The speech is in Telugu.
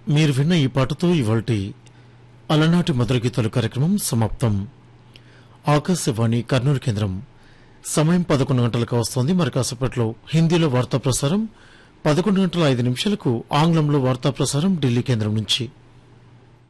మీరు విన్న ఈ పాటతో ఇవాల్టి అలనాటి మధుర గీతాలు కార్యక్రమం సమాప్తం. ఆకాశవాణి కర్నూలు కేంద్రం. సమయం 11 గంటలకు వస్తోంది. మరి కాసేపట్లో హిందీలో వార్తా ప్రసారం, 11 గంటల 5 నిమిషాలకు ఆంగ్లంలో వార్తా ప్రసారం ఢిల్లీ కేంద్రం నుంచి.